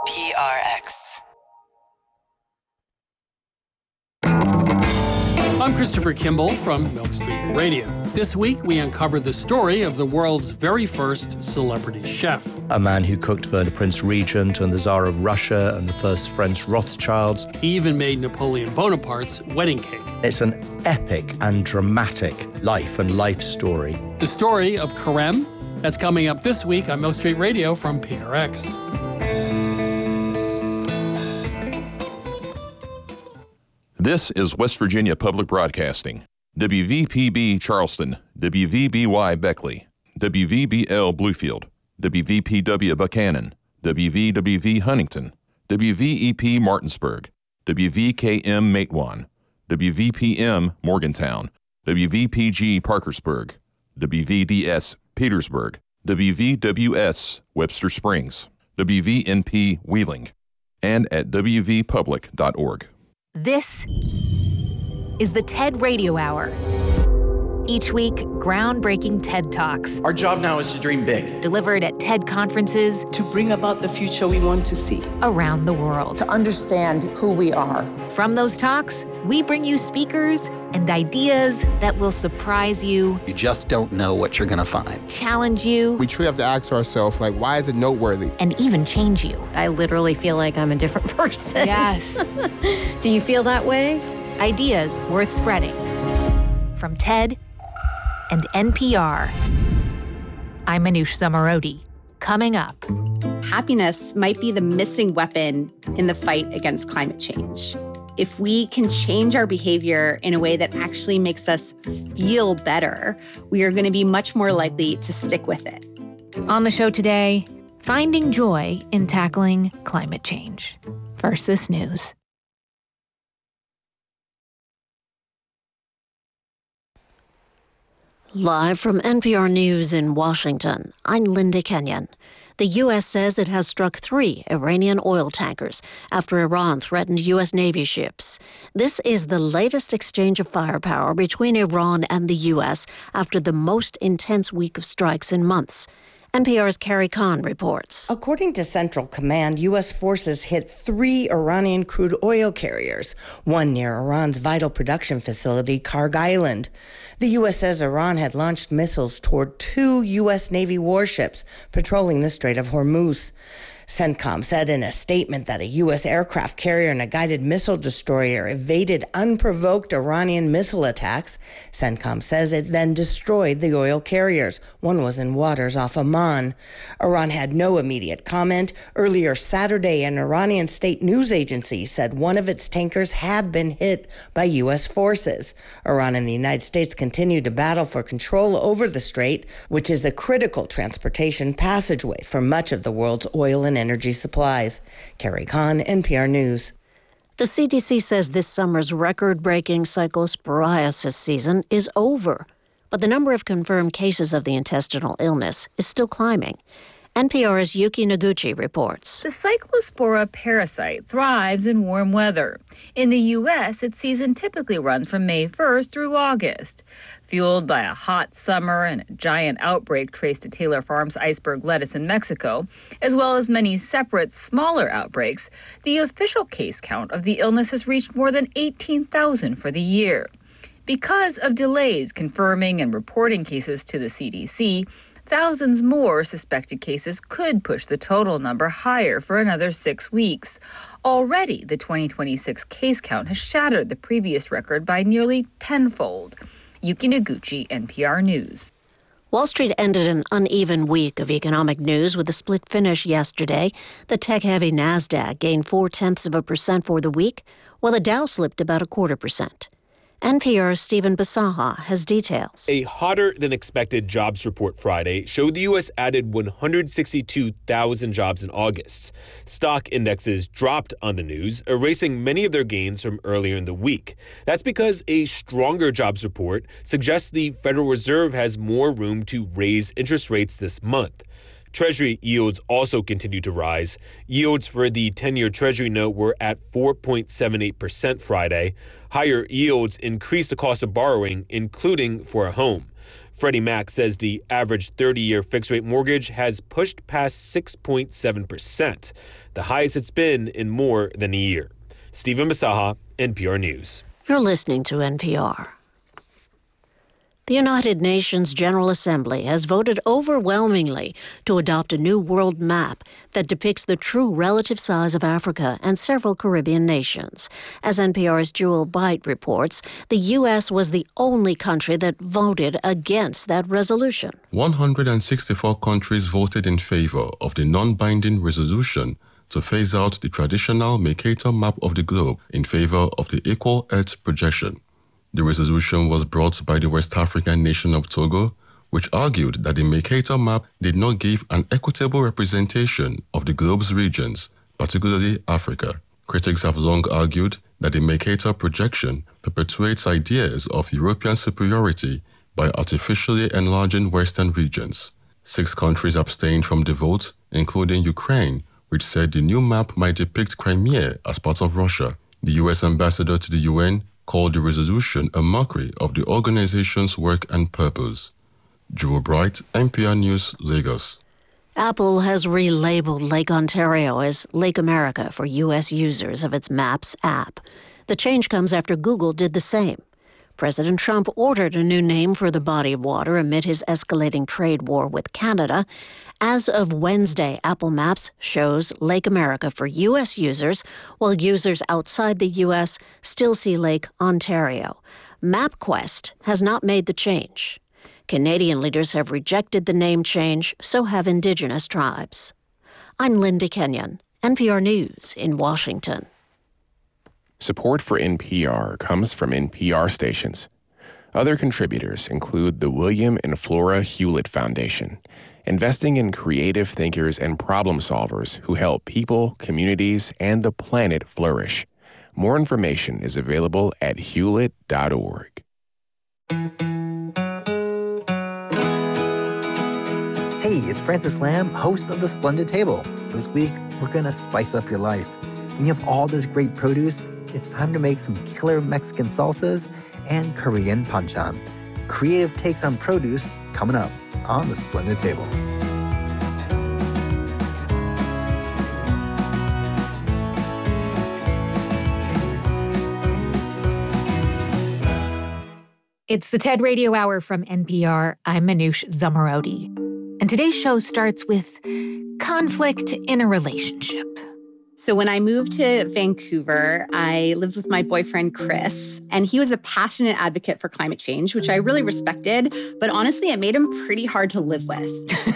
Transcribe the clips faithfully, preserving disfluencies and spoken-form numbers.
P R X. I'm Christopher Kimball from Milk Street Radio. This week, we uncover the story of the world's very first celebrity chef. A man who cooked for the Prince Regent and the Tsar of Russia and the first French Rothschilds. He even made Napoleon Bonaparte's wedding cake. It's an epic and dramatic life and life story. The story of Carême, that's coming up this week on Milk Street Radio from P R X. This is West Virginia Public Broadcasting. W V P B Charleston, W V B Y Beckley, W V B L Bluefield, W V P W Buchanan, W V W V Huntington, W V E P Martinsburg, W V K M Matewan, W V P M Morgantown, W V P G Parkersburg, W V D S Petersburg, W V W S Webster Springs, W V N P Wheeling, and at w v public dot org. This is the TED Radio Hour. Each week, groundbreaking TED Talks. Our job now is to dream big. Delivered at TED conferences. To bring about the future we want to see. Around the world. To understand who we are. From those talks, we bring you speakers and ideas that will surprise you. You just don't know what you're going to find. Challenge you. We truly have to ask ourselves, like, why is it noteworthy? And even change you. I literally feel like I'm a different person. Yes. Do you feel that way? Ideas worth spreading. From TED and N P R. I'm Manoush Zomorodi. Coming up. Happiness might be the missing weapon in the fight against climate change. If we can change our behavior in a way that actually makes us feel better, we are going to be much more likely to stick with it. On the show today, finding joy in tackling climate change. First, this news. Live from N P R News in Washington, I'm Linda Kenyon. The U S says it has struck three Iranian oil tankers after Iran threatened U S Navy ships. This is the latest exchange of firepower between Iran and the U S after the most intense week of strikes in months. N P R's Carrie Kahn reports. According to Central Command, U S forces hit three Iranian crude oil carriers, one near Iran's vital production facility, Karg Island. The U S says Iran had launched missiles toward two U S Navy warships patrolling the Strait of Hormuz. CENTCOM said in a statement that a U S aircraft carrier and a guided missile destroyer evaded unprovoked Iranian missile attacks. CENTCOM says it then destroyed the oil carriers. One was in waters off Oman. Iran had no immediate comment. Earlier Saturday, an Iranian state news agency said one of its tankers had been hit by U S forces. Iran and the United States continue to battle for control over the strait, which is a critical transportation passageway for much of the world's oil and energy supplies. Carrie Kahn, N P R News. The C D C says this summer's record-breaking cyclosporiasis season is over, but the number of confirmed cases of the intestinal illness is still climbing. N P R's Yuki Noguchi reports. The Cyclospora parasite thrives in warm weather. In the U S, its season typically runs from May first through August. Fueled by a hot summer and a giant outbreak traced to Taylor Farms iceberg lettuce in Mexico, as well as many separate, smaller outbreaks, the official case count of the illness has reached more than eighteen thousand for the year. Because of delays confirming and reporting cases to the C D C, thousands more suspected cases could push the total number higher for another six weeks. Already, the twenty twenty-six case count has shattered the previous record by nearly tenfold. Yuki Noguchi, N P R News. Wall Street ended an uneven week of economic news with a split finish yesterday. The tech-heavy NASDAQ gained four-tenths of a percent for the week, while the Dow slipped about a quarter percent. N P R's Stephen Basaha has details. A hotter-than-expected jobs report Friday showed the U S added one hundred sixty-two thousand jobs in August. Stock indexes dropped on the news, erasing many of their gains from earlier in the week. That's because a stronger jobs report suggests the Federal Reserve has more room to raise interest rates this month. Treasury yields also continue to rise. Yields for the ten-year Treasury note were at four point seven eight percent Friday. Higher yields increase the cost of borrowing, including for a home. Freddie Mac says the average thirty-year fixed-rate mortgage has pushed past six point seven percent, the highest it's been in more than a year. Stephen Masaha, N P R News. You're listening to N P R. The United Nations General Assembly has voted overwhelmingly to adopt a new world map that depicts the true relative size of Africa and several Caribbean nations. As N P R's Jewel Byte reports, the U S was the only country that voted against that resolution. one hundred sixty-four countries voted in favor of the non-binding resolution to phase out the traditional Mercator map of the globe in favor of the Equal Earth projection. The resolution was brought by the West African nation of Togo, which argued that the Mercator map did not give an equitable representation of the globe's regions, particularly Africa. Critics have long argued that the Mercator projection perpetuates ideas of European superiority by artificially enlarging Western regions. Six countries abstained from the vote, including Ukraine, which said the new map might depict Crimea as part of Russia. The U S ambassador to the U N called the resolution a mockery of the organization's work and purpose. Jewel Bright, N P R News, Lagos. Apple has relabeled Lake Ontario as Lake America for U S users of its Maps app. The change comes after Google did the same. President Trump ordered a new name for the body of water amid his escalating trade war with Canada. As of Wednesday, Apple Maps shows Lake America for U S users, while users outside the U S still see Lake Ontario. MapQuest has not made the change. Canadian leaders have rejected the name change, so have Indigenous tribes. I'm Linda Kenyon, N P R News in Washington. Support for N P R comes from N P R stations. Other contributors include the William and Flora Hewlett Foundation, investing in creative thinkers and problem solvers who help people, communities, and the planet flourish. More information is available at hewlett dot org. Hey, it's Francis Lamb, host of The Splendid Table. This week, we're going to spice up your life. When you have all this great produce, it's time to make some killer Mexican salsas and Korean banchan. Creative takes on produce coming up on The Splendid Table. It's the TED Radio Hour from N P R. I'm Manoush Zomorodi. And today's show starts with conflict in a relationship. So when I moved to Vancouver, I lived with my boyfriend, Chris, and he was a passionate advocate for climate change, which I really respected. But honestly, it made him pretty hard to live with.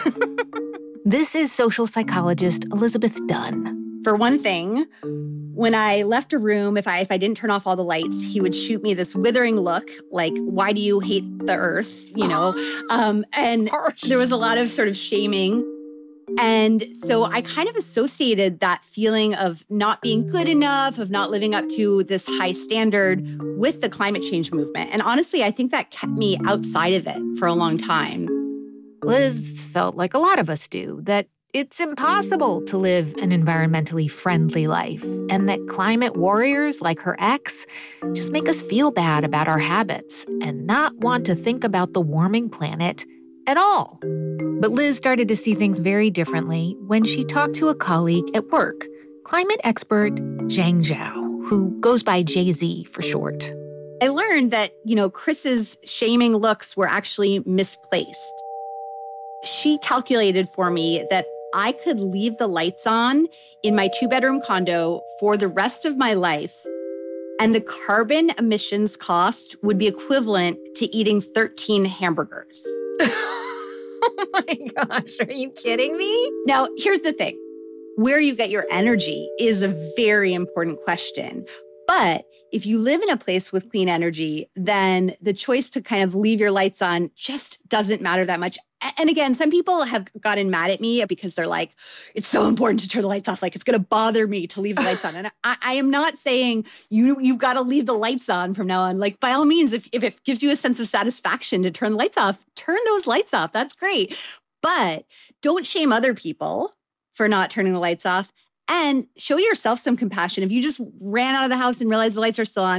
This is social psychologist Elizabeth Dunn. For one thing, when I left a room, if I if I didn't turn off all the lights, he would shoot me this withering look, like, why do you hate the earth, you know? um, and there was a lot of sort of shaming. And so I kind of associated that feeling of not being good enough, of not living up to this high standard with the climate change movement. And honestly, I think that kept me outside of it for a long time. Liz felt like a lot of us do, that it's impossible to live an environmentally friendly life, and that climate warriors like her ex just make us feel bad about our habits and not want to think about the warming planet at all. But Liz started to see things very differently when she talked to a colleague at work, climate expert Zhang Zhao, who goes by J Z for short. I learned that, you know, Chris's shaming looks were actually misplaced. She calculated for me that I could leave the lights on in my two-bedroom condo for the rest of my life, and the carbon emissions cost would be equivalent to eating thirteen hamburgers. Oh my gosh, are you kidding me? Now, here's the thing. Where you get your energy is a very important question. But if you live in a place with clean energy, then the choice to kind of leave your lights on just doesn't matter that much. And again, some people have gotten mad at me because they're like, it's so important to turn the lights off. Like, it's going to bother me to leave the lights on. And I, I am not saying you, you've got to leave the lights on from now on. Like, by all means, if, if it gives you a sense of satisfaction to turn the lights off, turn those lights off. That's great. But don't shame other people for not turning the lights off. And show yourself some compassion. If you just ran out of the house and realized the lights are still on,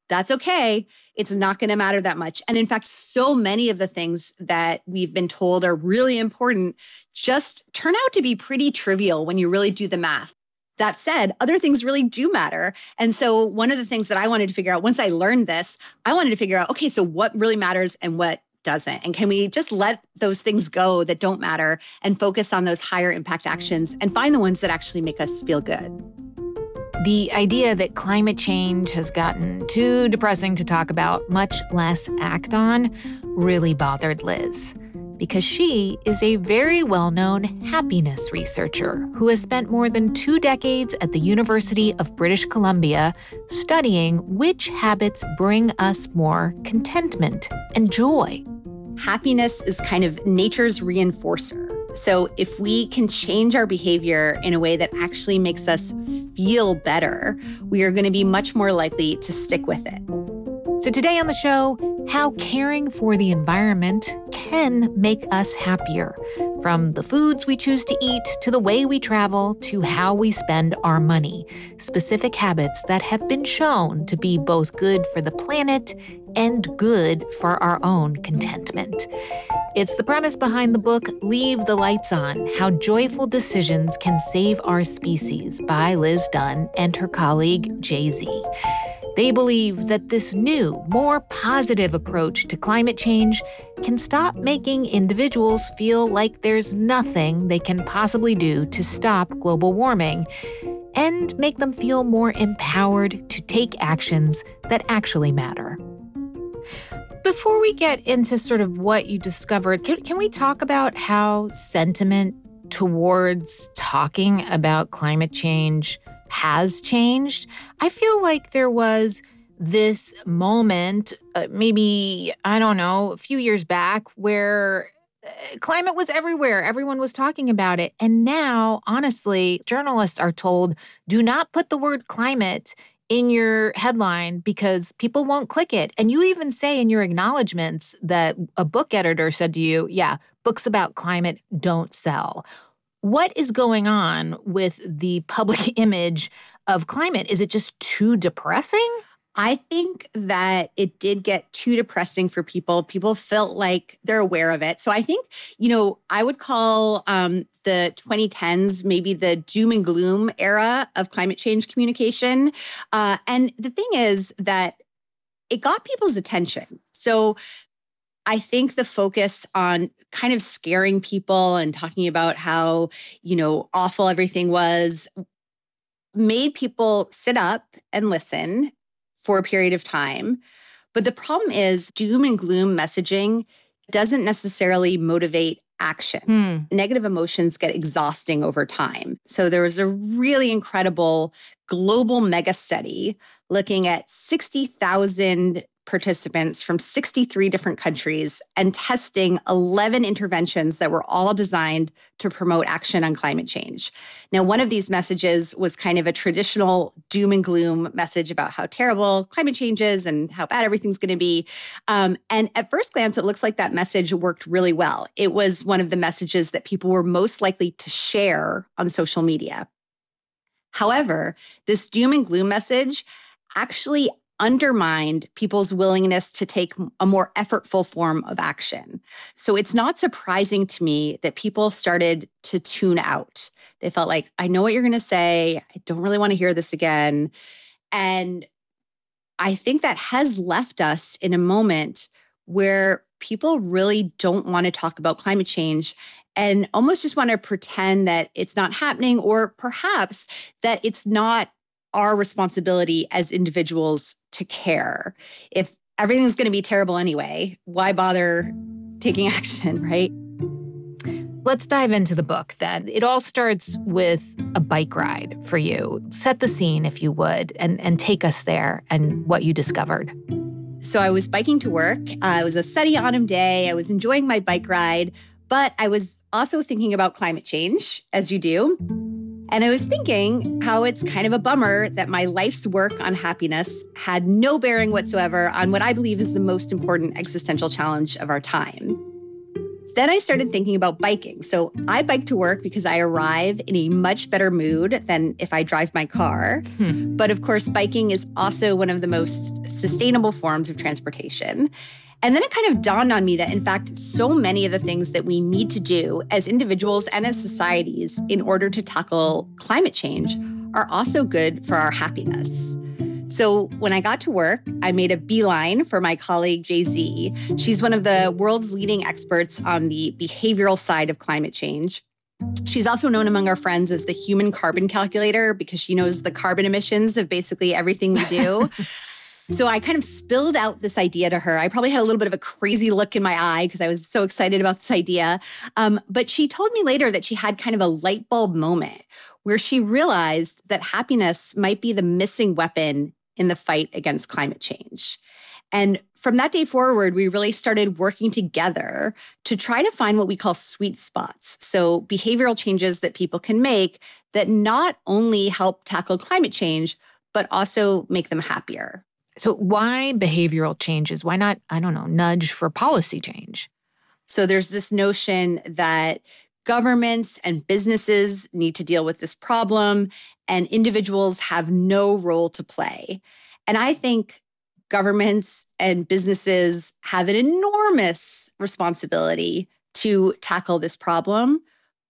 That's okay. It's not going to matter that much. And in fact, so many of the things that we've been told are really important just turn out to be pretty trivial when you really do the math. That said, other things really do matter. And so one of the things that I wanted to figure out, once I learned this, I wanted to figure out, okay, so what really matters and what doesn't? And can we just let those things go that don't matter and focus on those higher impact actions and find the ones that actually make us feel good? The idea that climate change has gotten too depressing to talk about, much less act on, really bothered Liz, because she is a very well-known happiness researcher who has spent more than two decades at the University of British Columbia studying which habits bring us more contentment and joy. Happiness is kind of nature's reinforcer. So if we can change our behavior in a way that actually makes us feel better, we are going to be much more likely to stick with it. So today on the show, how caring for the environment can make us happier. From the foods we choose to eat, to the way we travel, to how we spend our money. Specific habits that have been shown to be both good for the planet and good for our own contentment. It's the premise behind the book, Leave the Lights On, How Joyful Decisions Can Save Our Species by Liz Dunn and her colleague, Jay-Z. They believe that this new, more positive approach to climate change can stop making individuals feel like there's nothing they can possibly do to stop global warming, and make them feel more empowered to take actions that actually matter. Before we get into sort of what you discovered, can, can we talk about how sentiment towards talking about climate change has changed? I feel like there was this moment, uh, maybe, I don't know, a few years back where uh, climate was everywhere. Everyone was talking about it. And now, honestly, journalists are told, do not put the word climate in your headline because people won't click it. And you even say in your acknowledgments that a book editor said to you, yeah, books about climate don't sell. What is going on with the public image of climate? Is it just too depressing? I think that it did get too depressing for people. People felt like they're aware of it. So I think, you know, I would call um, the twenty tens maybe the doom and gloom era of climate change communication. Uh, and the thing is that it got people's attention. So I think the focus on kind of scaring people and talking about how, you know, awful everything was made people sit up and listen for a period of time. But the problem is doom and gloom messaging doesn't necessarily motivate action. Hmm. Negative emotions get exhausting over time. So there was a really incredible global mega study looking at sixty thousand participants from sixty-three different countries and testing eleven interventions that were all designed to promote action on climate change. Now, one of these messages was kind of a traditional doom and gloom message about how terrible climate change is and how bad everything's going to be. Um, and at first glance, it looks like that message worked really well. It was one of the messages that people were most likely to share on social media. However, this doom and gloom message actually undermined people's willingness to take a more effortful form of action. So it's not surprising to me that people started to tune out. They felt like, I know what you're going to say. I don't really want to hear this again. And I think that has left us in a moment where people really don't want to talk about climate change and almost just want to pretend that it's not happening, or perhaps that it's not our responsibility as individuals to care. If everything's going to be terrible anyway, why bother taking action, right? Let's dive into the book then. It all starts with a bike ride for you. Set the scene, if you would, and, and take us there and what you discovered. So I was biking to work. Uh, it was a sunny autumn day. I was enjoying my bike ride, but I was also thinking about climate change, as you do. And I was thinking how it's kind of a bummer that my life's work on happiness had no bearing whatsoever on what I believe is the most important existential challenge of our time. Then I started thinking about biking. So I bike to work because I arrive in a much better mood than if I drive my car. Hmm. But of course, biking is also one of the most sustainable forms of transportation. And then it kind of dawned on me that, in fact, so many of the things that we need to do as individuals and as societies in order to tackle climate change are also good for our happiness. So when I got to work, I made a beeline for my colleague, Jay Z. She's one of the world's leading experts on the behavioral side of climate change. She's also known among our friends as the human carbon calculator because she knows the carbon emissions of basically everything we do. So I kind of spilled out this idea to her. I probably had a little bit of a crazy look in my eye because I was so excited about this idea. Um, but she told me later that she had kind of a light bulb moment where she realized that happiness might be the missing weapon in the fight against climate change. And from that day forward, we really started working together to try to find what we call sweet spots. So behavioral changes that people can make that not only help tackle climate change, but also make them happier. So why behavioral changes? Why not, I don't know, nudge for policy change? So there's this notion that governments and businesses need to deal with this problem, and individuals have no role to play. And I think governments and businesses have an enormous responsibility to tackle this problem,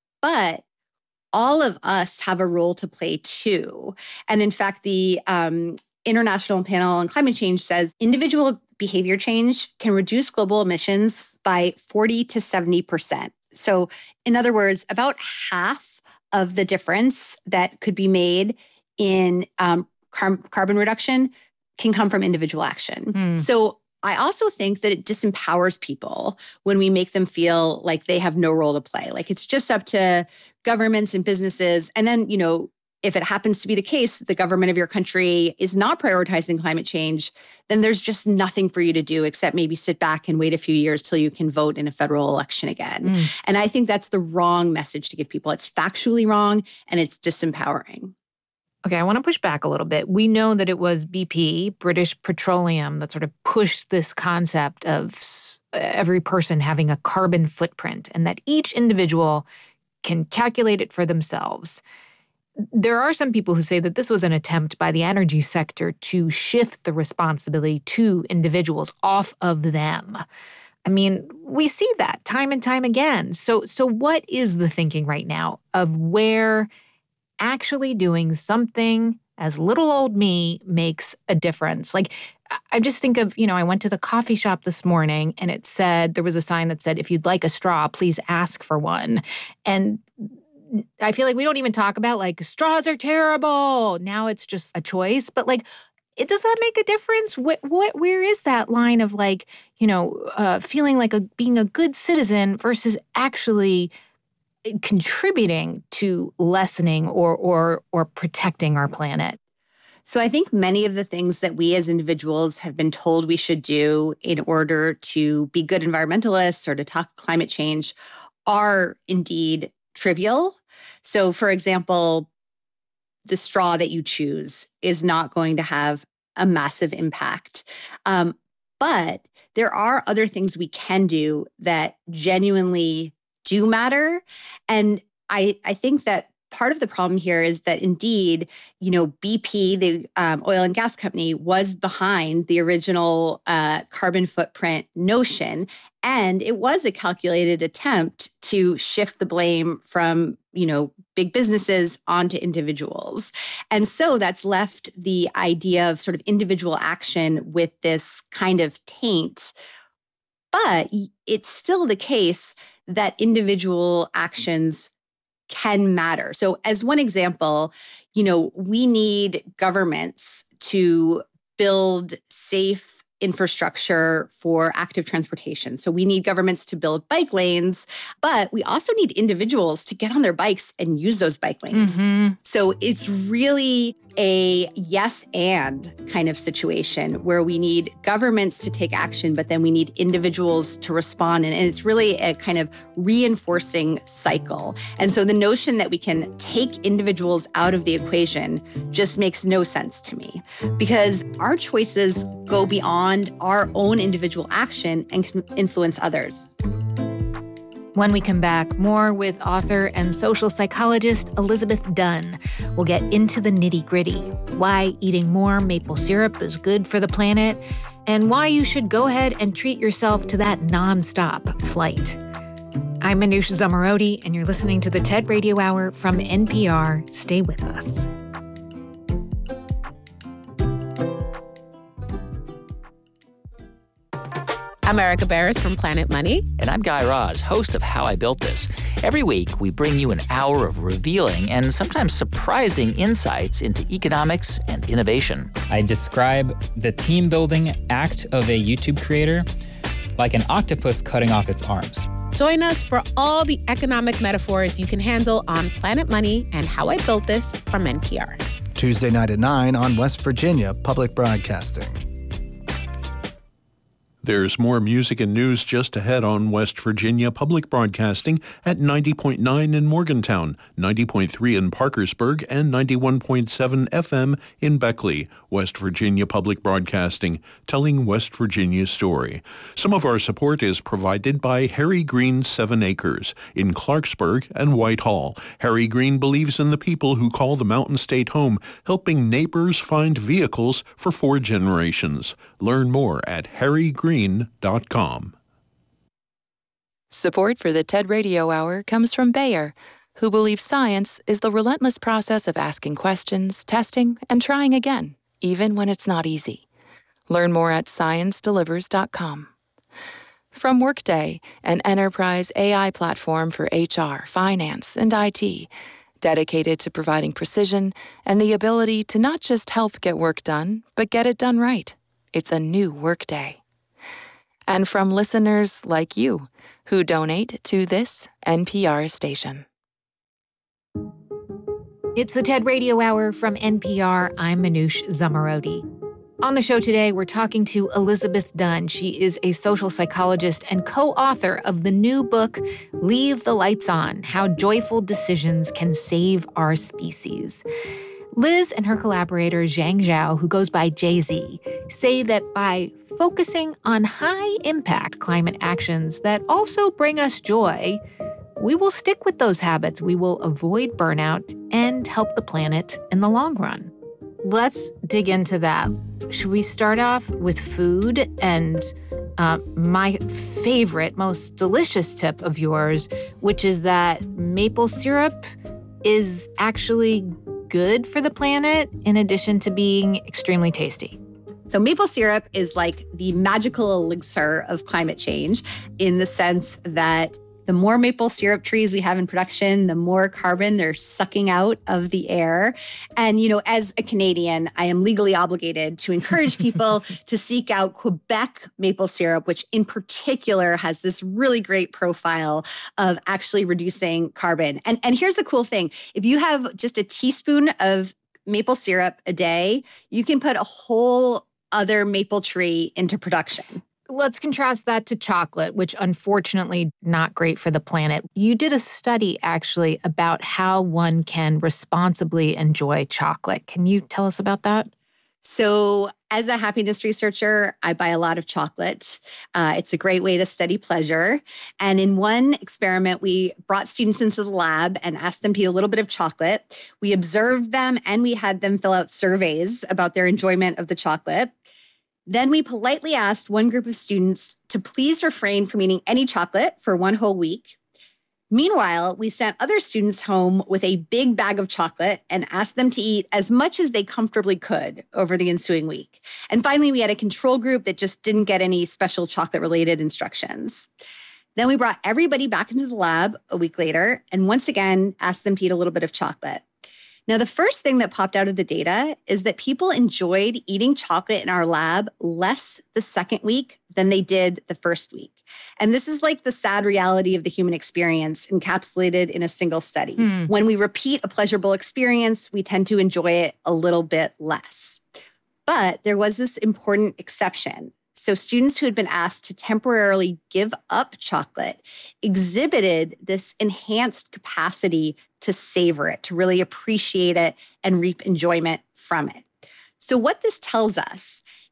but all of us have a role to play too. And in fact, the um, International Panel on Climate Change says individual behavior change can reduce global emissions by forty to seventy percent. So in other words, about half of the difference that could be made in um, car- carbon reduction can come from individual action. Mm. So I also think that it disempowers people when we make them feel like they have no role to play. Like it's just up to governments and businesses. And then, you know, if it happens to be the case that the government of your country is not prioritizing climate change, then there's just nothing for you to do except maybe sit back and wait a few years till you can vote in a federal election again. Mm. And I think that's the wrong message to give people. It's factually wrong and it's disempowering. Okay, I want to push back a little bit. We know that it was B P, British Petroleum, that sort of pushed this concept of every person having a carbon footprint and that each individual can calculate it for themselves. There are some people who say that this was an attempt by the energy sector to shift the responsibility to individuals off of them. I mean, we see that time and time again. So, so what is the thinking right now of where actually doing something as little old me makes a difference? Like, I just think of, you know, I went to the coffee shop this morning and it said, there was a sign that said, if you'd like a straw, please ask for one. And I feel like we don't even talk about like straws are terrible. Now it's just a choice. But like, it does that make a difference? What, what, where is that line of like, you know, uh, feeling like a, being a good citizen versus actually contributing to lessening or or or protecting our planet? So I think many of the things that we as individuals have been told we should do in order to be good environmentalists or to tackle climate change are indeed trivial. So, for example, the straw that you choose is not going to have a massive impact. Um, but there are other things we can do that genuinely do matter. And I, I think that part of the problem here is that indeed, you know, B P, the um, oil and gas company, was behind the original uh, carbon footprint notion. And it was a calculated attempt to shift the blame from, you know, big businesses onto individuals. And so that's left the idea of sort of individual action with this kind of taint. But it's still the case that individual actions can matter. So as one example, you know, we need governments to build safe infrastructure for active transportation. So we need governments to build bike lanes, but we also need individuals to get on their bikes and use those bike lanes. Mm-hmm. So it's really a yes and kind of situation where we need governments to take action, but then we need individuals to respond. And it's really a kind of reinforcing cycle. And so the notion that we can take individuals out of the equation just makes no sense to me, because our choices go beyond our own individual action and can influence others. When we come back, more with author and social psychologist Elizabeth Dunn. We'll get into the nitty-gritty, why eating more maple syrup is good for the planet, and why you should go ahead and treat yourself to that nonstop flight. I'm Manoush Zomorodi, and you're listening to the TED Radio Hour from N P R. Stay with us. I'm Erica Barris from Planet Money. And I'm Guy Raz, host of How I Built This. Every week, we bring you an hour of revealing and sometimes surprising insights into economics and innovation. I describe the team-building act of a YouTube creator like an octopus cutting off its arms. Join us for all the economic metaphors you can handle on Planet Money and How I Built This from N P R. Tuesday night at nine on West Virginia Public Broadcasting. There's more music and news just ahead on West Virginia Public Broadcasting at ninety point nine in Morgantown, ninety point three in Parkersburg, and ninety-one point seven F M in Beckley. West Virginia Public Broadcasting, telling West Virginia's story. Some of our support is provided by Harry Green Seven Acres in Clarksburg and Whitehall. Harry Green believes in the people who call the Mountain State home, helping neighbors find vehicles for four generations. Learn more at harry green dot com. Support for the TED Radio Hour comes from Bayer, who believes science is the relentless process of asking questions, testing, and trying again, even when it's not easy. Learn more at science delivers dot com. From Workday, an enterprise A I platform for H R, finance, and I T, dedicated to providing precision and the ability to not just help get work done, but get it done right. It's a new Workday. And from listeners like you, who donate to this N P R station. It's the TED Radio Hour from N P R. I'm Manoush Zomorodi. On the show today, we're talking to Elizabeth Dunn. She is a social psychologist and co-author of the new book, Leave the Lights On: How Joyful Decisions Can Save Our Species. Liz and her collaborator, Zhang Zhao, who goes by Jay Z, say that by focusing on high-impact climate actions that also bring us joy, we will stick with those habits. We will avoid burnout and help the planet in the long run. Let's dig into that. Should we start off with food? And uh, my favorite, most delicious tip of yours, which is that maple syrup is actually good for the planet in addition to being extremely tasty. So maple syrup is like the magical elixir of climate change in the sense that the more maple syrup trees we have in production, the more carbon they're sucking out of the air. And, you know, as a Canadian, I am legally obligated to encourage people to seek out Quebec maple syrup, which in particular has this really great profile of actually reducing carbon. And, and here's the cool thing. If you have just a teaspoon of maple syrup a day, you can put a whole other maple tree into production. Let's contrast that to chocolate, which unfortunately not great for the planet. You did a study actually about how one can responsibly enjoy chocolate. Can you tell us about that? So as a happiness researcher, I buy a lot of chocolate. Uh, it's a great way to study pleasure. And in one experiment, we brought students into the lab and asked them to eat a little bit of chocolate. We observed them and we had them fill out surveys about their enjoyment of the chocolate. Then we politely asked one group of students to please refrain from eating any chocolate for one whole week. Meanwhile, we sent other students home with a big bag of chocolate and asked them to eat as much as they comfortably could over the ensuing week. And finally, we had a control group that just didn't get any special chocolate-related instructions. Then we brought everybody back into the lab a week later and once again asked them to eat a little bit of chocolate. Now, the first thing that popped out of the data is that people enjoyed eating chocolate in our lab less the second week than they did the first week. And this is like the sad reality of the human experience encapsulated in a single study. Hmm. When we repeat a pleasurable experience, we tend to enjoy it a little bit less. But there was this important exception. So students who had been asked to temporarily give up chocolate exhibited this enhanced capacity to savor it, to really appreciate it and reap enjoyment from it. So what this tells us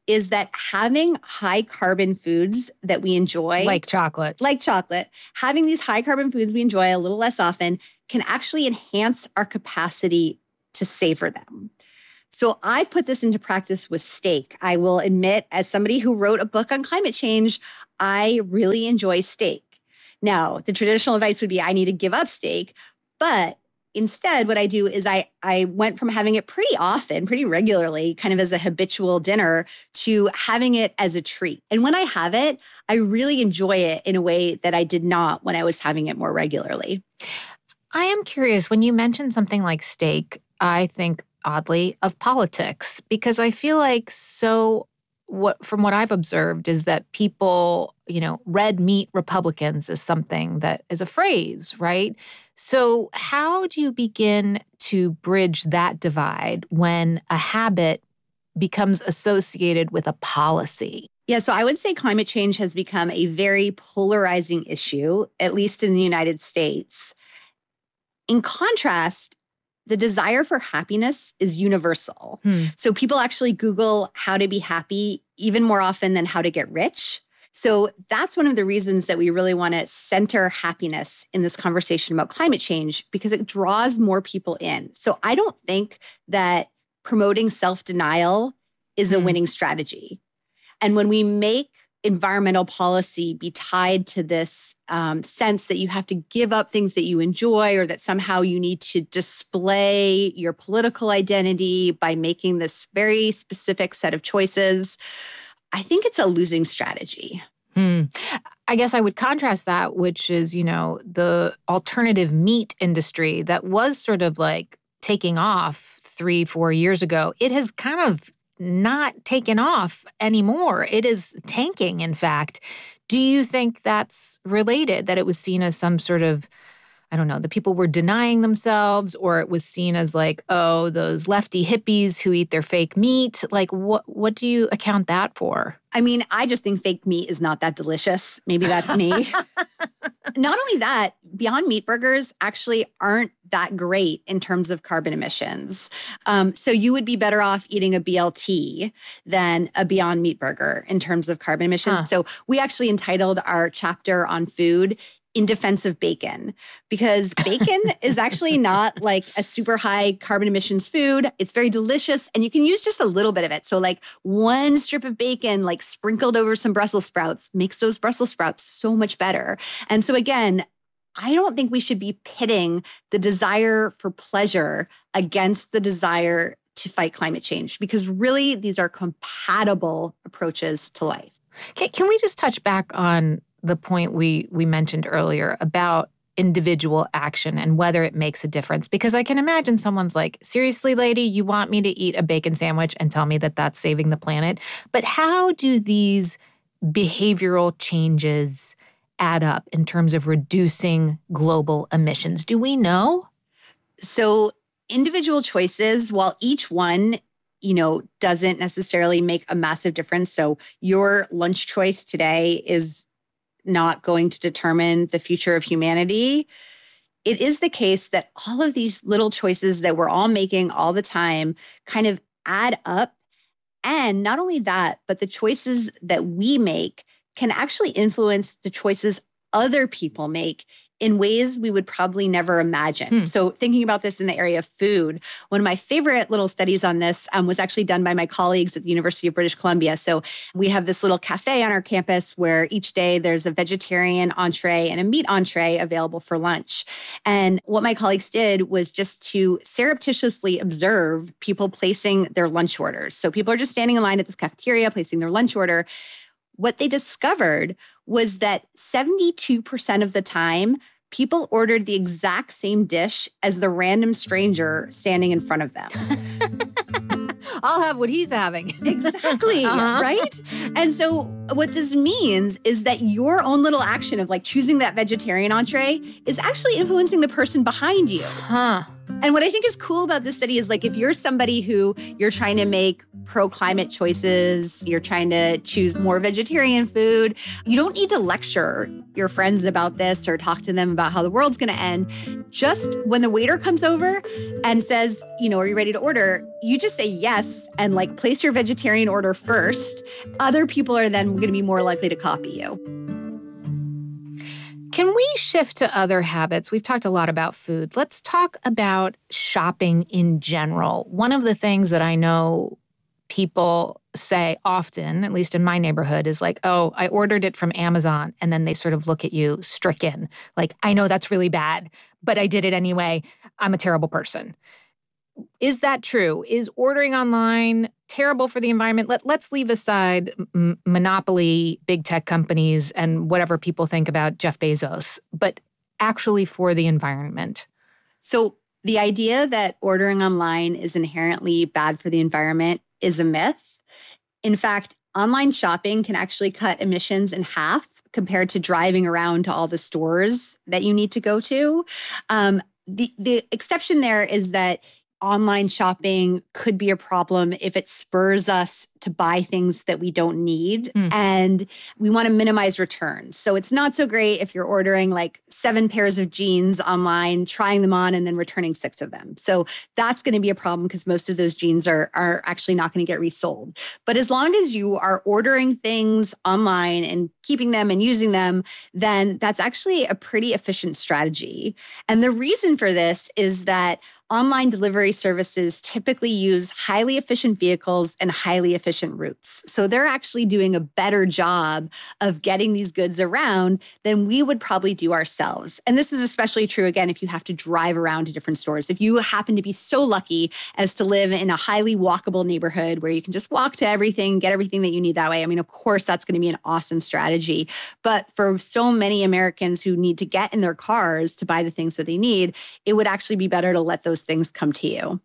is that having high carbon foods that we enjoy, like chocolate, like chocolate, having these high carbon foods we enjoy a little less often can actually enhance our capacity to savor them. So I've put this into practice with steak. I will admit, as somebody who wrote a book on climate change, I really enjoy steak. Now, the traditional advice would be I need to give up steak, but instead, what I do is I, I went from having it pretty often, pretty regularly, kind of as a habitual dinner, to having it as a treat. And when I have it, I really enjoy it in a way that I did not when I was having it more regularly. I am curious, when you mention something like steak, I think oddly of politics, because I feel like so what from what I've observed is that people, you know, red meat Republicans is something that is a phrase, right? So how do you begin to bridge that divide when a habit becomes associated with a policy? Yeah, so I would say climate change has become a very polarizing issue, at least in the United States. In contrast, the desire for happiness is universal. Hmm. So people actually Google how to be happy even more often than how to get rich. So that's one of the reasons that we really want to center happiness in this conversation about climate change, because it draws more people in. So I don't think that promoting self-denial is hmm. a winning strategy. And when we make environmental policy be tied to this um, sense that you have to give up things that you enjoy, or that somehow you need to display your political identity by making this very specific set of choices, I think it's a losing strategy. Hmm. I guess I would contrast that, which is, you know, the alternative meat industry that was sort of like taking off three, four years ago. It has kind of not taken off anymore. It is tanking, in fact. Do you think that's related, that it was seen as some sort of, I don't know, the people were denying themselves, or it was seen as like, oh, those lefty hippies who eat their fake meat? Like, what what do you account that for? I mean, I just think fake meat is not that delicious. Maybe that's me. Not only that, Beyond Meat burgers actually aren't that great in terms of carbon emissions. Um, so you would be better off eating a B L T than a Beyond Meat burger in terms of carbon emissions. Huh. So we actually entitled our chapter on food In Defense of Bacon, because bacon is actually not like a super high carbon emissions food. It's very delicious, and you can use just a little bit of it. So like one strip of bacon, like sprinkled over some Brussels sprouts, makes those Brussels sprouts so much better. And so again, I don't think we should be pitting the desire for pleasure against the desire to fight climate change, because really these are compatible approaches to life. Can, can we just touch back on the point we we mentioned earlier about individual action and whether it makes a difference? Because I can imagine someone's like, seriously, lady, you want me to eat a bacon sandwich and tell me that that's saving the planet? But how do these behavioral changes add up in terms of reducing global emissions? Do we know? So individual choices, while each one you know, doesn't necessarily make a massive difference. So your lunch choice today is not going to determine the future of humanity. It is the case that all of these little choices that we're all making all the time kind of add up. And not only that, but the choices that we make can actually influence the choices other people make in ways we would probably never imagine. Hmm. So thinking about this in the area of food, one of my favorite little studies on this um, was actually done by my colleagues at the University of British Columbia. So we have this little cafe on our campus where each day there's a vegetarian entree and a meat entree available for lunch. And what my colleagues did was just to surreptitiously observe people placing their lunch orders. So people are just standing in line at this cafeteria, placing their lunch order. What they discovered was that seventy-two percent of the time, people ordered the exact same dish as the random stranger standing in front of them. I'll have what he's having. Exactly, uh-huh. Right? And so what this means is that your own little action of like choosing that vegetarian entree is actually influencing the person behind you. Huh. And what I think is cool about this study is like if you're somebody who you're trying to make pro-climate choices, you're trying to choose more vegetarian food, you don't need to lecture your friends about this or talk to them about how the world's going to end. Just when the waiter comes over and says, you know, are you ready to order? You just say yes and like place your vegetarian order first. Other people are then going to be more likely to copy you. Can we shift to other habits? We've talked a lot about food. Let's talk about shopping in general. One of the things that I know people say often, at least in my neighborhood, is like, oh, I ordered it from Amazon. And then they sort of look at you stricken. Like, I know that's really bad, but I did it anyway. I'm a terrible person. Is that true? Is ordering online terrible for the environment? Let, let's leave aside m- monopoly, big tech companies, and whatever people think about Jeff Bezos, but actually for the environment. So the idea that ordering online is inherently bad for the environment is a myth. In fact, online shopping can actually cut emissions in half compared to driving around to all the stores that you need to go to. Um, the, the exception there is that online shopping could be a problem if it spurs us to buy things that we don't need. Mm. And we want to minimize returns. So it's not so great if you're ordering like seven pairs of jeans online, trying them on, and then returning six of them. So that's going to be a problem because most of those jeans are, are actually not going to get resold. But as long as you are ordering things online and keeping them and using them, then that's actually a pretty efficient strategy. And the reason for this is that online delivery services typically use highly efficient vehicles and highly efficient routes. So they're actually doing a better job of getting these goods around than we would probably do ourselves. And this is especially true, again, if you have to drive around to different stores. If you happen to be so lucky as to live in a highly walkable neighborhood where you can just walk to everything, get everything that you need that way, I mean, of course, that's going to be an awesome strategy. But for so many Americans who need to get in their cars to buy the things that they need, it would actually be better to let those things come to you.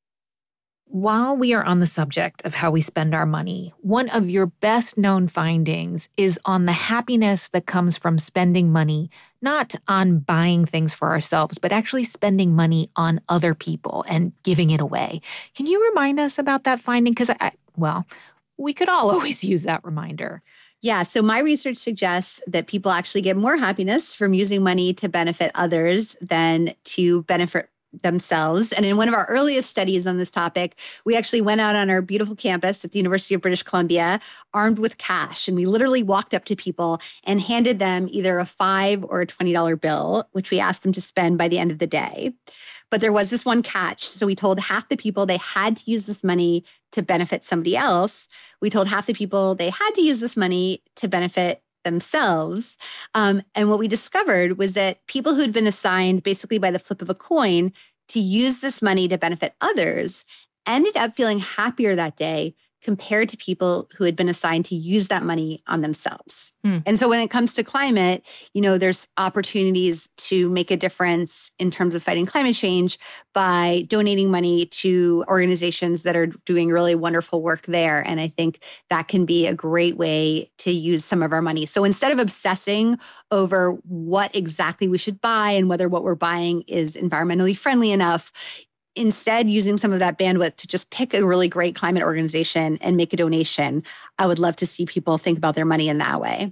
While we are on the subject of how we spend our money, one of your best known findings is on the happiness that comes from spending money, not on buying things for ourselves, but actually spending money on other people and giving it away. Can you remind us about that finding? Because, I, well, we could all always use that reminder. Yeah, so my research suggests that people actually get more happiness from using money to benefit others than to benefit themselves. And in one of our earliest studies on this topic, we actually went out on our beautiful campus at the University of British Columbia armed with cash. And we literally walked up to people and handed them either a five or a twenty dollar bill, which we asked them to spend by the end of the day. But there was this one catch. So we told half the people they had to use this money to benefit somebody else. We told half the people they had to use this money to benefit themselves. Um, and what we discovered was that people who'd been assigned basically by the flip of a coin to use this money to benefit others ended up feeling happier that day compared to people who had been assigned to use that money on themselves. Mm. And so when it comes to climate, you know, there's opportunities to make a difference in terms of fighting climate change by donating money to organizations that are doing really wonderful work there. And I think that can be a great way to use some of our money. So instead of obsessing over what exactly we should buy and whether what we're buying is environmentally friendly enough, instead using some of that bandwidth to just pick a really great climate organization and make a donation. I would love to see people think about their money in that way.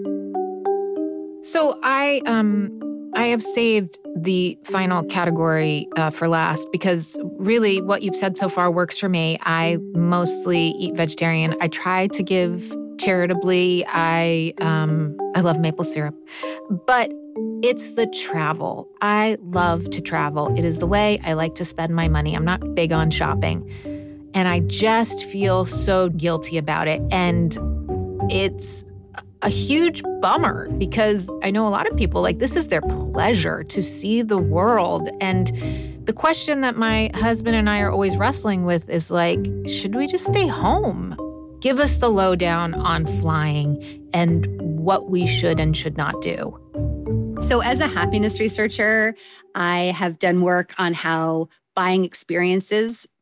So I um I have saved the final category uh, for last because really what you've said so far works for me. I mostly eat vegetarian. I try to give charitably. I um I love maple syrup. But it's the travel. I love to travel. It is the way I like to spend my money. I'm not big on shopping. And I just feel so guilty about it. And it's a huge bummer because I know a lot of people, like, this is their pleasure to see the world. And the question that my husband and I are always wrestling with is like, should we just stay home? Give us the lowdown on flying and what we should and should not do. So as a happiness researcher, I have done work on how buying experiences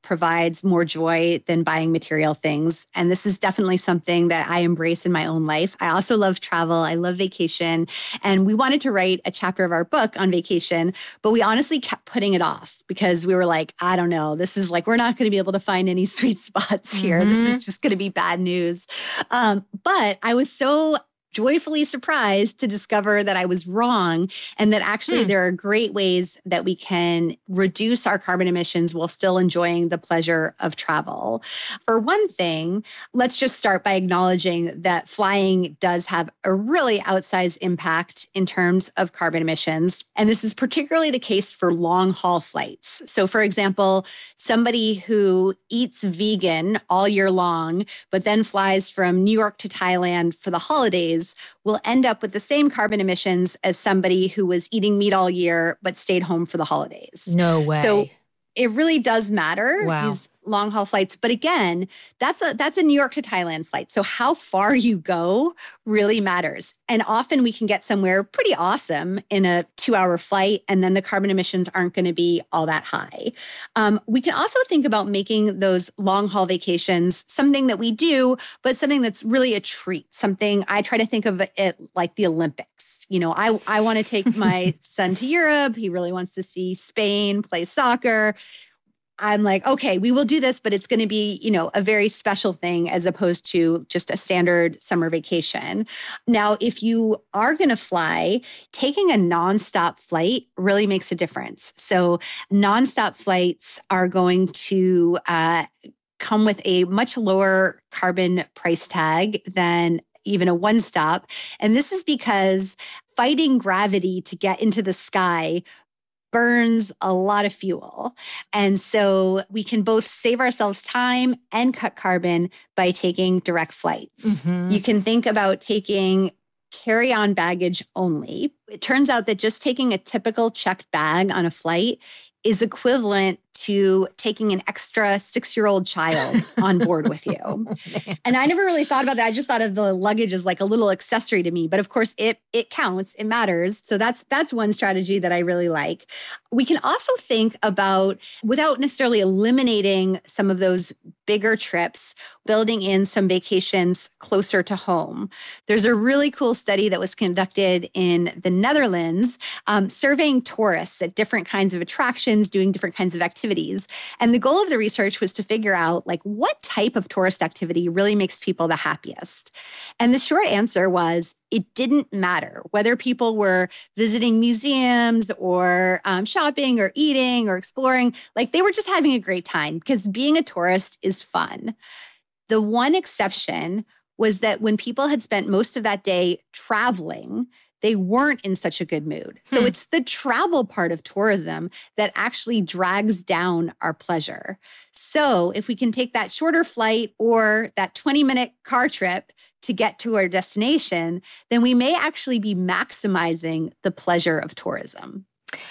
provides more joy than buying material things. And this is definitely something that I embrace in my own life. I also love travel. I love vacation. And we wanted to write a chapter of our book on vacation, but we honestly kept putting it off because we were like, I don't know, this is like, we're not going to be able to find any sweet spots here. Mm-hmm. This is just going to be bad news. Um, but I was so joyfully surprised to discover that I was wrong and that actually hmm. there are great ways that we can reduce our carbon emissions while still enjoying the pleasure of travel. For one thing, let's just start by acknowledging that flying does have a really outsized impact in terms of carbon emissions. And this is particularly the case for long haul flights. So for example, somebody who eats vegan all year long, but then flies from New York to Thailand for the holidays will end up with the same carbon emissions as somebody who was eating meat all year but stayed home for the holidays. No way. So it really does matter, wow. these long haul flights. But again, that's a that's a New York to Thailand flight. So how far you go really matters. And often we can get somewhere pretty awesome in a two-hour flight, and then the carbon emissions aren't going to be all that high. Um, we can also think about making those long haul vacations something that we do, but something that's really a treat. Something I try to think of it like the Olympics. You know, I I want to take my son to Europe. He really wants to see Spain play soccer. I'm like, okay, we will do this, but it's going to be, you know, a very special thing as opposed to just a standard summer vacation. Now, if you are going to fly, taking a nonstop flight really makes a difference. So nonstop flights are going to uh, come with a much lower carbon price tag than even a one stop. And this is because fighting gravity to get into the sky burns a lot of fuel. And so we can both save ourselves time and cut carbon by taking direct flights. Mm-hmm. You can think about taking carry-on baggage only. It turns out that just taking a typical checked bag on a flight is equivalent to taking an extra six-year-old child on board with you. Oh, and I never really thought about that. I just thought of the luggage as like a little accessory to me. But of course, it it counts. It matters. So that's that's one strategy that I really like. We can also think about, without necessarily eliminating some of those bigger trips, building in some vacations closer to home. There's a really cool study that was conducted in the Netherlands, um, surveying tourists at different kinds of attractions, doing different kinds of activities. And the goal of the research was to figure out, like, what type of tourist activity really makes people the happiest. And the short answer was, it didn't matter whether people were visiting museums or um, shopping or eating or exploring. Like, they were just having a great time because being a tourist is fun. The one exception was that when people had spent most of that day traveling, they weren't in such a good mood. So hmm. it's the travel part of tourism that actually drags down our pleasure. So if we can take that shorter flight or that twenty-minute car trip to get to our destination, then we may actually be maximizing the pleasure of tourism.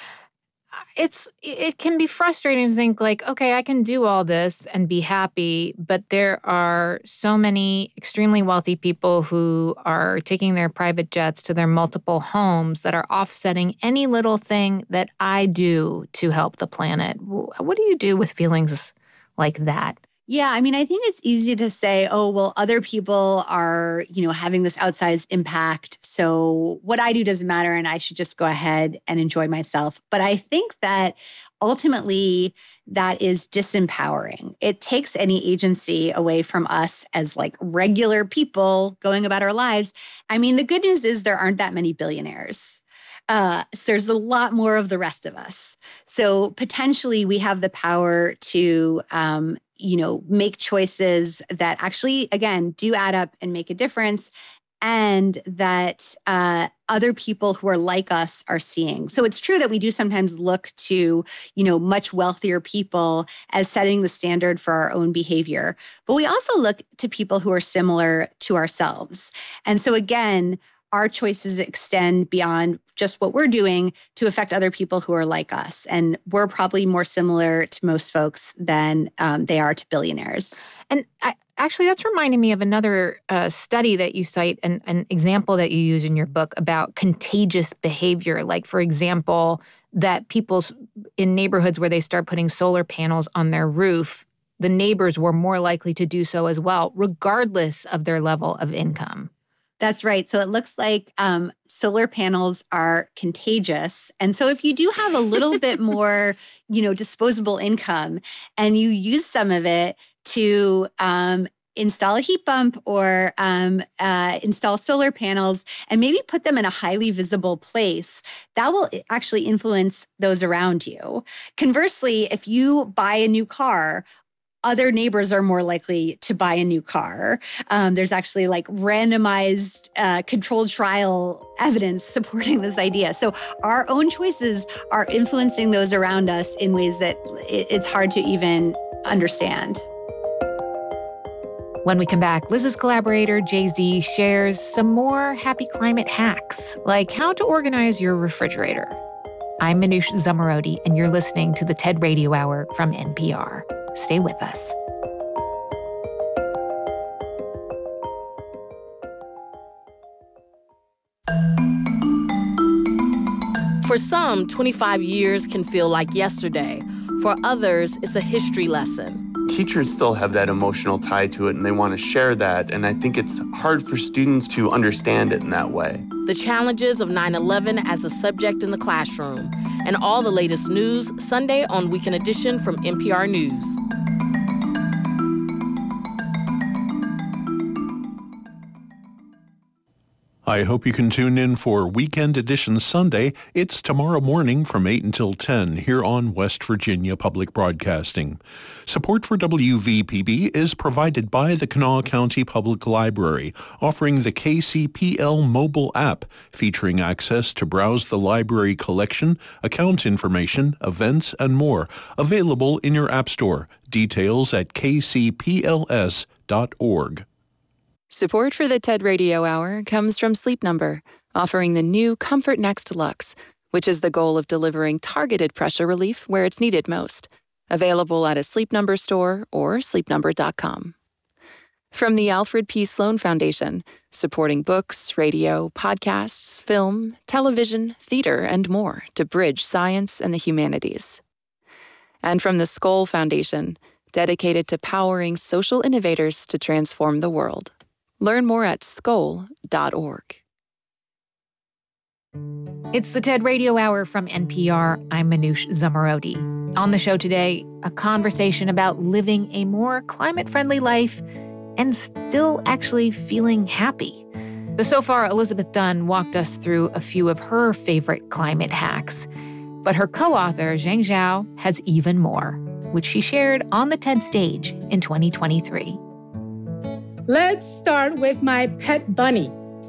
It's it can be frustrating to think like, okay, I can do all this and be happy, but there are so many extremely wealthy people who are taking their private jets to their multiple homes that are offsetting any little thing that I do to help the planet. What do you do with feelings like that? Yeah, I mean, I think it's easy to say, oh, well, other people are, you know, having this outsized impact. So what I do doesn't matter and I should just go ahead and enjoy myself. But I think that ultimately that is disempowering. It takes any agency away from us as like regular people going about our lives. I mean, the good news is there aren't that many billionaires. Uh, so there's a lot more of the rest of us. So potentially we have the power to, um, you know, make choices that actually, again, do add up and make a difference, and that uh, other people who are like us are seeing. So it's true that we do sometimes look to, you know, much wealthier people as setting the standard for our own behavior. But we also look to people who are similar to ourselves. And so again, our choices extend beyond just what we're doing to affect other people who are like us. And we're probably more similar to most folks than um, they are to billionaires. And I, actually, that's reminding me of another uh, study that you cite, an, an example that you use in your book about contagious behavior. Like, for example, that people in neighborhoods where they start putting solar panels on their roof the neighbors were more likely to do so as well, regardless of their level of income. That's right. So it looks like um, solar panels are contagious. And so if you do have a little bit more, you know, disposable income and you use some of it to um, install a heat pump or um, uh, install solar panels and maybe put them in a highly visible place, that will actually influence those around you. Conversely, if you buy a new car, other neighbors are more likely to buy a new car. Um, there's actually like randomized uh, controlled trial evidence supporting this idea. So our own choices are influencing those around us in ways that it's hard to even understand. When we come back, Liz's collaborator, Jay-Z, shares some more happy climate hacks, like how to organize your refrigerator. I'm Manoush Zomorodi, and you're listening to the TED Radio Hour from N P R. Stay with us. For some, twenty-five years can feel like yesterday. For others, it's a history lesson. Teachers still have that emotional tie to it, and they want to share that. And I think it's hard for students to understand it in that way. The challenges of nine eleven as a subject in the classroom. And all the latest news, Sunday on Weekend Edition from N P R News. I hope you can tune in for Weekend Edition Sunday. It's tomorrow morning from eight until ten here on West Virginia Public Broadcasting. Support for W V P B is provided by the Kanawha County Public Library, offering the K C P L mobile app, featuring access to browse the library collection, account information, events, and more. Available in your app store. Details at k c p l s dot org. Support for the TED Radio Hour comes from Sleep Number, offering the new Comfort Next Deluxe, which is the goal of delivering targeted pressure relief where it's needed most. Available at a Sleep Number store or sleep number dot com. From the Alfred P. Sloan Foundation, supporting books, radio, podcasts, film, television, theater, and more to bridge science and the humanities. And from the Skoll Foundation, dedicated to powering social innovators to transform the world. Learn more at skoll dot org. It's the TED Radio Hour from N P R. I'm Manoush Zomorodi. On the show today, a conversation about living a more climate-friendly life and still actually feeling happy. But so far, Elizabeth Dunn walked us through a few of her favorite climate hacks. But her co-author, Zheng Zhao, has even more, which she shared on the TED stage in twenty twenty-three. Let's start with my pet bunny.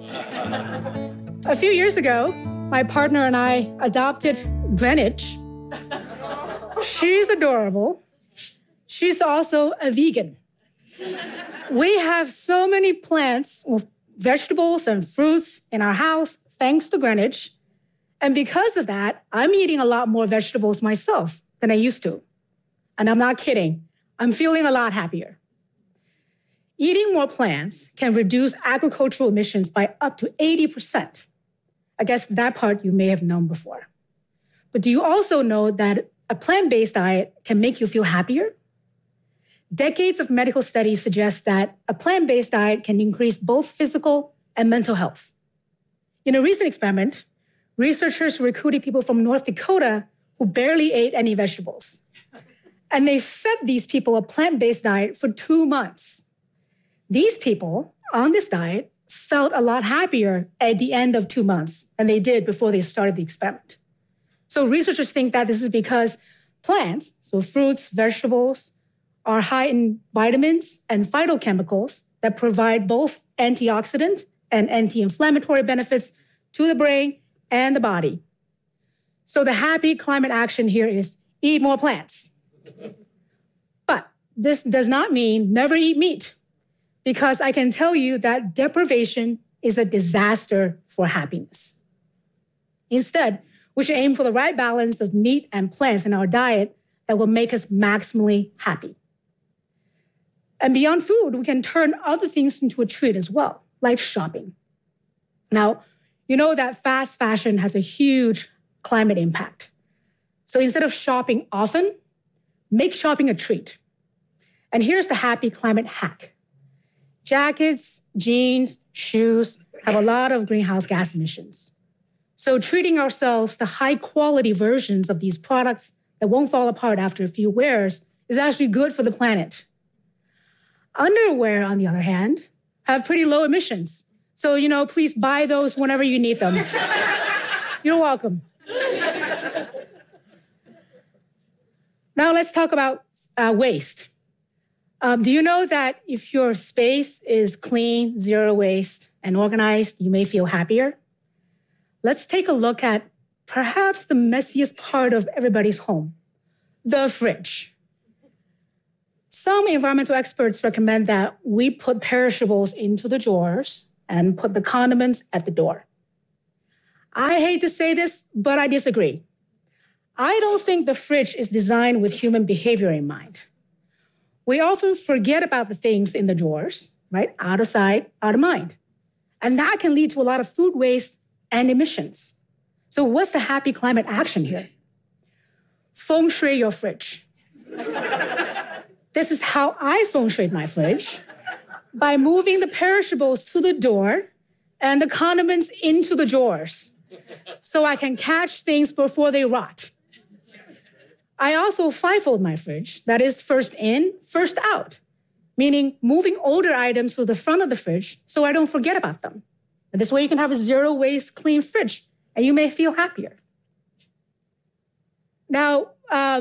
A few years ago, my partner and I adopted Greenwich. She's adorable. She's also a vegan. We have so many plants, vegetables, and fruits in our house thanks to Greenwich. And because of that, I'm eating a lot more vegetables myself than I used to. And I'm not kidding. I'm feeling a lot happier. Eating more plants can reduce agricultural emissions by up to eighty percent. I guess that part you may have known before. But do you also know that a plant-based diet can make you feel happier? Decades of medical studies suggest that a plant-based diet can increase both physical and mental health. In a recent experiment, researchers recruited people from North Dakota who barely ate any vegetables. And they fed these people a plant-based diet for two months. These people on this diet felt a lot happier at the end of two months than they did before they started the experiment. So researchers think that this is because plants, so fruits, vegetables, are high in vitamins and phytochemicals that provide both antioxidant and anti-inflammatory benefits to the brain and the body. So the happy climate action here is eat more plants. But this does not mean never eat meat, because I can tell you that deprivation is a disaster for happiness. Instead, we should aim for the right balance of meat and plants in our diet that will make us maximally happy. And beyond food, we can turn other things into a treat as well, like shopping. Now, you know that fast fashion has a huge climate impact. So instead of shopping often, make shopping a treat. And here's the happy climate hack. Jackets, jeans, shoes have a lot of greenhouse gas emissions. So treating ourselves to high-quality versions of these products that won't fall apart after a few wears is actually good for the planet. Underwear, on the other hand, have pretty low emissions. So, you know, please buy those whenever you need them. You're welcome. Now let's talk about uh, waste. Um, do you know that if your space is clean, zero waste, and organized, you may feel happier? Let's take a look at perhaps the messiest part of everybody's home, the fridge. Some environmental experts recommend that we put perishables into the drawers and put the condiments at the door. I hate to say this, but I disagree. I don't think the fridge is designed with human behavior in mind. We often forget about the things in the drawers, right? Out of sight, out of mind. And that can lead to a lot of food waste and emissions. So what's the happy climate action here? Feng shui your fridge. This is how I feng shui my fridge, by moving the perishables to the door and the condiments into the drawers, so I can catch things before they rot. I also fivefold my fridge, that is first in, first out, meaning moving older items to the front of the fridge so I don't forget about them. And this way you can have a zero waste, clean fridge, and you may feel happier. Now, uh,